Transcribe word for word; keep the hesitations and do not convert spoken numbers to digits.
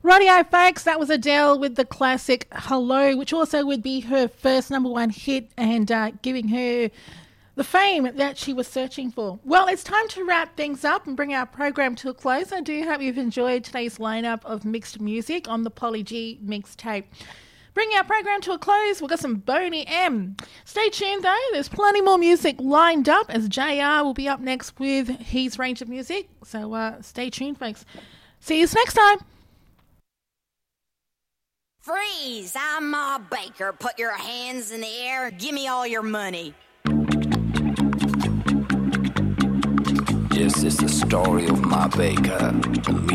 Rightio, folks, that was Adele with the classic Hello, which also would be her first number one hit and uh, giving her the fame that she was searching for. Well, it's time to wrap things up and bring our program to a close. I do hope you've enjoyed today's lineup of mixed music on the Polly G mixtape. Bringing our program to a close, we've got some Boney M. Stay tuned, though. There's plenty more music lined up, as J R will be up next with his range of music. So uh, stay tuned, folks. See you next time. Freeze! I'm Ma Baker. Put your hands in the air. Give me all your money. Yes, it's the story of Ma Baker.